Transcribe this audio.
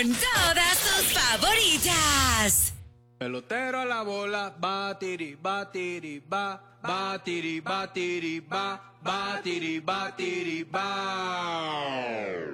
con todas tus favoritas. Pelotero a la bola, batiri, batiri, ba, batiri, batiri, ba, batiri, batiri, ba.